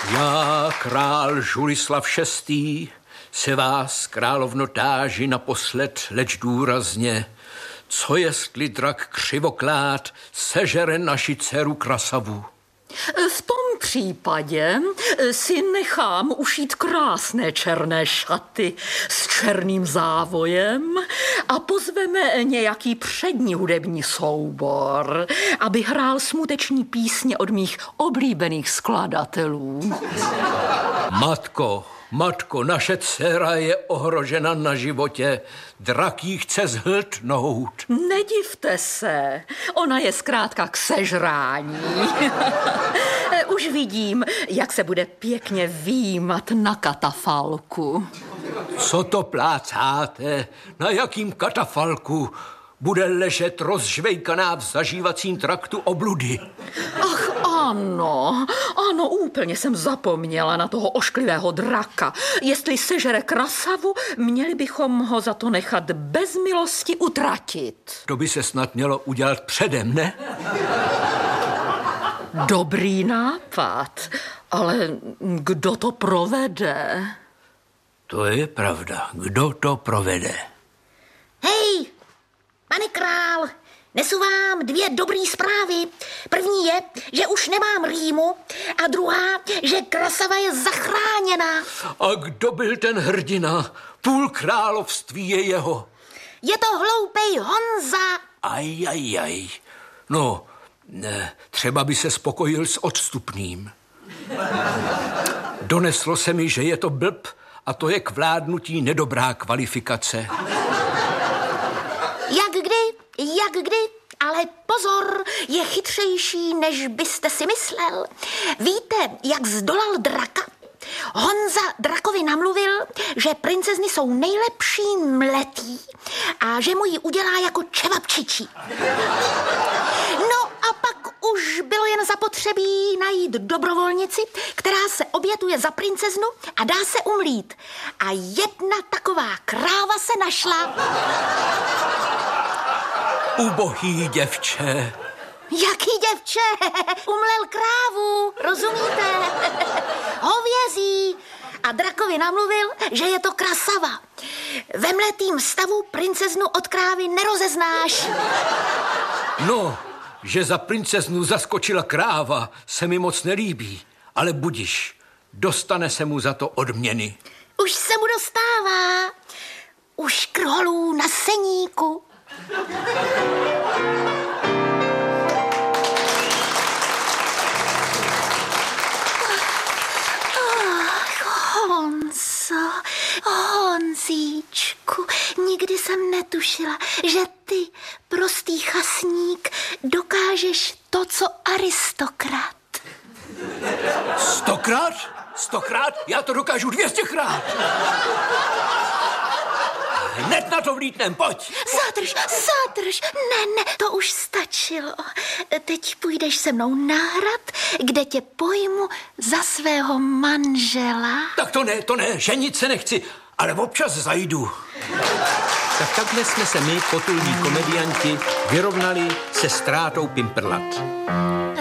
Já, král Žulislav VI., se vás, královno, táži naposled, leč důrazně, co jestli drak Křivoklád sežere naši dceru Krasavu? V tom případě si nechám ušít krásné černé šaty s černým závojem a pozveme nějaký přední hudební soubor, aby hrál smuteční písně od mých oblíbených skladatelů. Matko, naše dcera je ohrožena na životě. Drak jí chce zhltnout. Nedivte se, ona je zkrátka k sežrání. Už vidím, jak se bude pěkně výjímat na katafalku. Co to plácáte? Na jakým katafalku? Bude ležet rozžvejkaná v zažívacím traktu obludy. Ach, ano, úplně jsem zapomněla na toho ošklivého draka. Jestli sežere Krasavu, měli bychom ho za to nechat bez milosti utratit. To by se snad mělo udělat předem, ne? Dobrý nápad, ale kdo to provede? To je pravda. Kdo to provede? Hej, pane král, nesu vám 2 dobrý zprávy. První je, že už nemám rýmu a druhá, že Krasava je zachráněna. A kdo byl ten hrdina? Půl království je jeho. Je to hloupej Honza. Aj. No, ne, třeba by se spokojil s odstupným. Doneslo se mi, že je to blb a to je k vládnutí nedobrá kvalifikace. Jak kdy, ale pozor, je chytřejší, než byste si myslel. Víte, jak zdolal draka? Honza drakovi namluvil, že princezny jsou nejlepší mletí a že mu ji udělá jako čevapčičí. No a pak už bylo jen zapotřebí najít dobrovolnici, která se obětuje za princeznu a dá se umlít. A jedna taková kráva se našla. Ubohý děvče. Jaký děvče? Umlel krávu, rozumíte? Hovězí. A drakovi namluvil, že je to Krasava. Ve mletým stavu princeznu od krávy nerozeznáš. No, že za princeznu zaskočila kráva, se mi moc nelíbí. Ale budiš, dostane se mu za to odměny. Už se mu dostává. U škrholů na seníku. Honzíčku, nikdy jsem netušila, že ty, prostý chasník, dokážeš to, co aristokrat. 100krát? 100krát? Já to dokážu 200krát. Hned na to vlítnem, pojď. Zadrž, ne, to už stačilo. Teď půjdeš se mnou na hrad, kde tě pojmu za svého manžela. Tak to ne, ženit se nechci, ale občas zajdu. Tak takhle jsme se my, potulní komedianti, vyrovnali se ztrátou Pimperlat.